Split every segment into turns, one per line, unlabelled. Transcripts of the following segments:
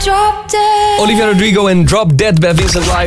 drop dead.
Olivia Rodrigo en Drop Dead bij Vincent Live.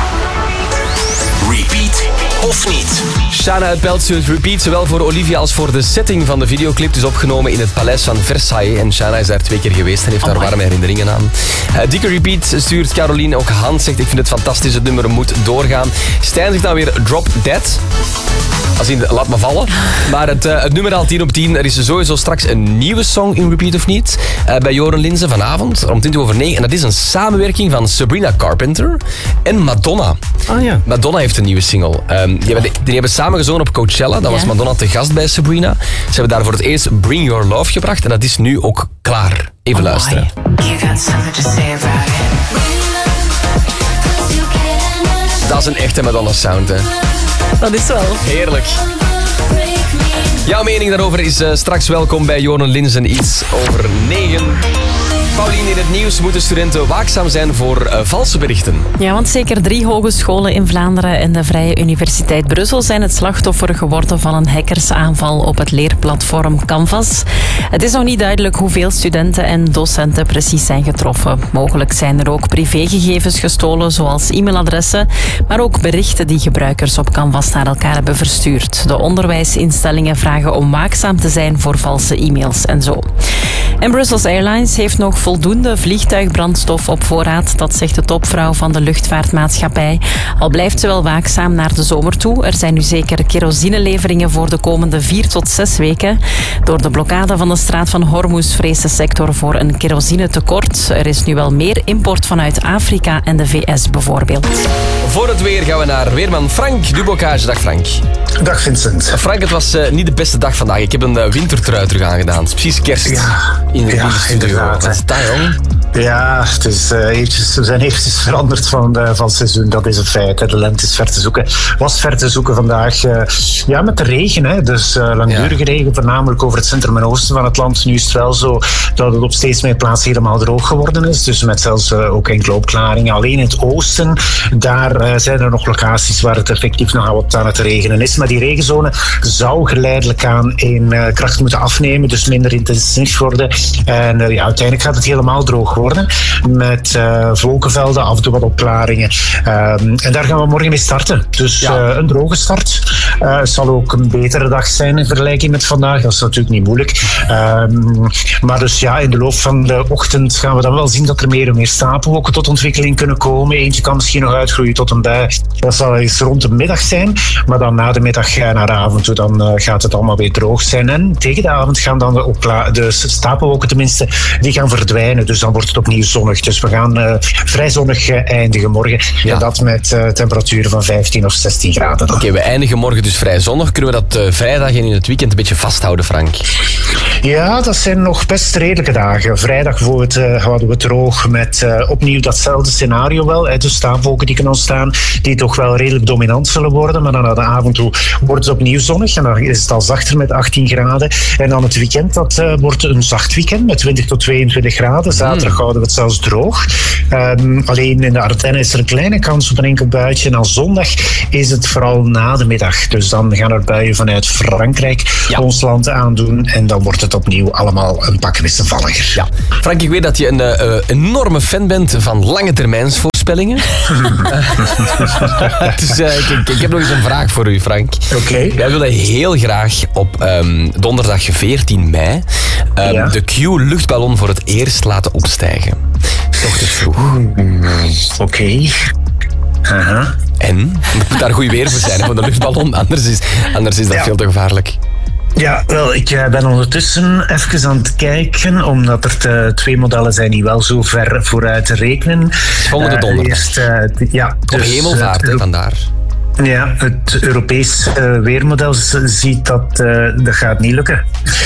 Repeat of niet?
Shana uit Pelt stuurt repeat, zowel voor Olivia als voor de setting van de videoclip. Dus opgenomen in het paleis van Versailles. En Shana is daar 2 keer geweest en heeft daar warme herinneringen aan. Dikke repeat stuurt Caroline. Ook Hans zegt, ik vind het fantastisch, het nummer moet doorgaan. Stijn zegt dan weer Drop Dead. Als in, laat me vallen. Maar het nummer haalt 10 op 10. Er is sowieso straks een nieuwe song in Repeat of Niet. Bij Joren Linzen vanavond, om 20:09. En dat is een samenwerking van Sabrina Carpenter en Madonna.
Oh ja.
Madonna heeft een nieuwe single. Die hebben samen gezongen op Coachella. Dan was Madonna te gast bij Sabrina. Ze hebben daar voor het eerst Bring Your Love gebracht. En dat is nu ook klaar. Even luisteren. Dat is een echte Madonna sound, hè.
Dat is wel.
Heerlijk. Jouw mening daarover is straks welkom bij Joren Linzen iets over 9. Paulien, in het nieuws moeten studenten waakzaam zijn voor valse berichten.
Ja, want zeker 3 hogescholen in Vlaanderen en de Vrije Universiteit Brussel zijn het slachtoffer geworden van een hackersaanval op het leerplatform Canvas. Het is nog niet duidelijk hoeveel studenten en docenten precies zijn getroffen. Mogelijk zijn er ook privégegevens gestolen, zoals e-mailadressen, maar ook berichten die gebruikers op Canvas naar elkaar hebben verstuurd. De onderwijsinstellingen vragen om waakzaam te zijn voor valse e-mails en zo. En Brussels Airlines heeft nog voldoende vliegtuigbrandstof op voorraad. Dat zegt de topvrouw van de luchtvaartmaatschappij. Al blijft ze wel waakzaam naar de zomer toe. Er zijn nu zeker kerosineleveringen voor de komende 4 tot 6 weken. Door de blokkade van de straat van Hormuz vreest de sector voor een kerosinetekort. Er is nu wel meer import vanuit Afrika en de VS bijvoorbeeld.
Voor het weer gaan we naar weerman Frank Dubocage. Dag Frank.
Dag Vincent.
Frank, het was niet de beste dag vandaag. Ik heb een wintertrui terug aangedaan. Het is precies kerst in de studio. Wat is dat, jong?
Ja, het is, we zijn eventjes veranderd van seizoen. Dat is een feit. Hè. De lente is ver te zoeken. Was ver te zoeken vandaag. Met de regen. Hè. Dus langdurige regen, voornamelijk over het centrum en oosten van het land. Nu is het wel zo dat het op steeds meer plaatsen helemaal droog geworden is. Dus met zelfs ook enkele opklaringen. Alleen in het oosten, daar zijn er nog locaties waar het effectief nog wat aan het regenen is. Maar die regenzone zou geleidelijk aan in kracht moeten afnemen. Dus minder intensief worden. En uiteindelijk gaat het helemaal droog worden. Met wolkenvelden, af en toe wat opklaringen. En daar gaan we morgen mee starten. Dus een droge start. Het zal ook een betere dag zijn in vergelijking met vandaag. Dat is natuurlijk niet moeilijk. Maar dus in de loop van de ochtend gaan we dan wel zien dat er meer en meer stapelwolken tot ontwikkeling kunnen komen. Eentje kan misschien nog uitgroeien tot een bui. Dat zal eens rond de middag zijn. Maar dan na de middag naar de avond toe, dan gaat het allemaal weer droog zijn. En tegen de avond gaan dan de stapelwolken tenminste, die gaan verdwijnen. Dus dan wordt het opnieuw zonnig. Dus we gaan vrij zonnig eindigen morgen. Ja. En dat met temperaturen van 15 of 16 graden.
Oké, we eindigen morgen dus vrij zonnig. Kunnen we dat vrijdag en in het weekend een beetje vasthouden, Frank?
Ja, dat zijn nog best redelijke dagen. Vrijdag bijvoorbeeld houden we droog met opnieuw datzelfde scenario wel. Dus stapelwolken die kunnen ontstaan, die toch wel redelijk dominant zullen worden. Maar dan naar de avond toe wordt het opnieuw zonnig. En dan is het al zachter met 18 graden. En dan het weekend, dat wordt een zacht weekend met 20 tot 22 graden. Zaterdag houden we het zelfs droog. Alleen in de Ardennen is er een kleine kans op een enkel buitje. En dan zondag is het vooral na de middag. Dus dan gaan er buien vanuit Frankrijk ons land aandoen. En dan wordt het opnieuw allemaal een pak wisselvalliger.
Ja. Frank, ik weet dat je een enorme fan bent van lange termijnsvoorspellingen. Dus ik heb nog eens een vraag voor u, Frank.
Oké.
Wij willen heel graag op donderdag 14 mei de Q-luchtballon voor het eerst laten opstijgen. 's Ochtends vroeg.
Oké. Aha.
En? Het moet daar goed weer voor zijn, voor de luchtballon. Anders is dat veel te gevaarlijk.
Ja, wel, ik ben ondertussen even aan het kijken, omdat er 2 modellen zijn die wel zo ver vooruit te rekenen.
Volgende donderdag. Op hemelvaart, vandaar.
Ja, het Europees weermodel ziet dat gaat niet lukken.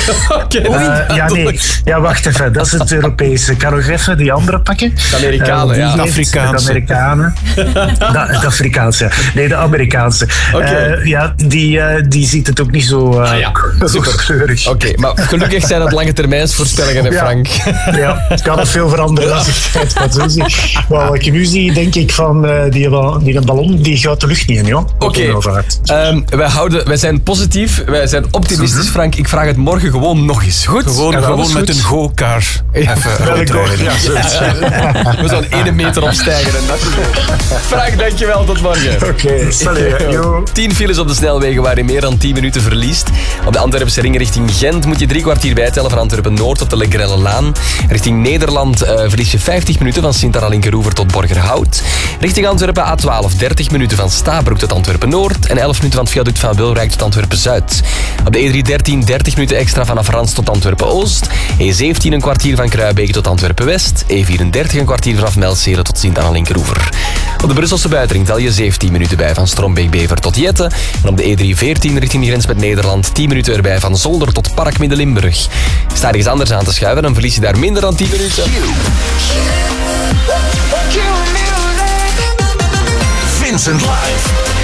Ja, wacht even. Dat is het Europese. Kan nog even die andere pakken?
De Amerikanen,
De Afrikaanse. De Amerikanen. De Afrikaanse, ja. Nee, de Amerikaanse. Die ziet het ook niet zo kleurig.
Oké, maar gelukkig zijn het lange termijnsvoorspellingen, hè, Frank.
Ja, het kan nog veel veranderen als ik het wat zo zie. Maar wat ik nu zie, denk ik van die ballon die gaat de lucht niet in, joh.
Oké. Wij zijn positief, wij zijn optimistisch, Frank. Ik vraag het morgen gewoon nog eens, goed?
Gewoon met een go-car even rondrijden.
Ja,
we zo'n 1 meter opstijgen en dat is het. Frank, dankjewel, tot morgen.
Oké, salut.
10 files op de snelwegen waar je meer dan 10 minuten verliest. Op de Antwerpse ring richting Gent moet je 3 kwartier bijtellen van Antwerpen-Noord op de Legrellenlaan. Richting Nederland verlies je 50 minuten van Sint-Arra-Linkeroever tot Borgerhout. Richting Antwerpen A12 30 minuten van Stabroek tot Antwerpen-Noord en 11 minuten van het viaduct van Wilrijk tot Antwerpen-Zuid. Op de E313 30 minuten extra vanaf Rans tot Antwerpen-Oost. E17 een kwartier van Kruibeke tot Antwerpen-West. E34 een kwartier vanaf Melcelen tot Sint-Anna-Linkeroever. Op de Brusselse buitenring tel je 17 minuten bij van Strombeek-Bever tot Jette. En op de E314 richting de grens met Nederland 10 minuten erbij van Zolder tot Park Midden-Limburg. Sta ergens anders aan te schuiven, dan verlies je daar minder dan 10 minuten.
Vincent Live.